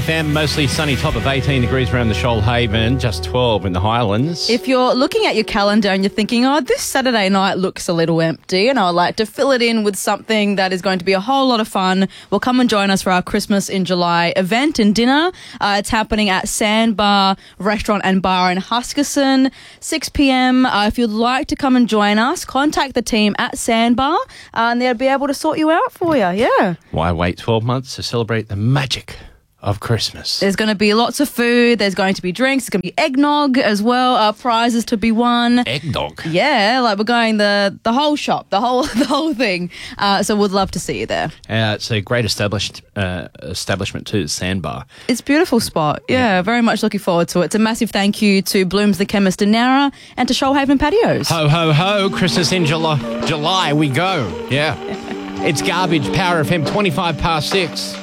FM, mostly sunny, top of 18 degrees around the Shoalhaven, just 12 in the Highlands. If you're looking at your calendar and you're thinking, this Saturday night looks a little empty and I'd like to fill it in with something that is going to be a whole lot of fun, well, come and join us for our Christmas in July event and dinner. It's happening at Sandbar Restaurant and Bar in Huskisson, 6 p.m. If you'd like to come and join us, contact the team at Sandbar and they'll be able to sort you out for you, yeah. Why wait 12 months to celebrate the magic of Christmas? There's going to be lots of food. There's going to be drinks. There's going to be eggnog as well. Prizes to be won. Eggnog? Yeah, like we're going the whole shop, the whole thing. So we'd love to see you there. It's a great establishment too, Sandbar. It's a beautiful spot. Yeah, very much looking forward to it. It's a massive thank you to Blooms the Chemist in Nowra and to Shoalhaven Patios. Ho, ho, ho. Christmas in July we go. Yeah. It's Garbage, Power FM, 25 past 6.